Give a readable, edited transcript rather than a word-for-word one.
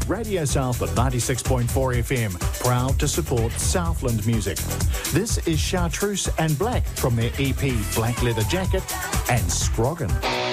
Radio South at 96.4 FM, proud to support Southland music. This is Chartreuse and Black from their EP Black Leather Jacket and Scroggin.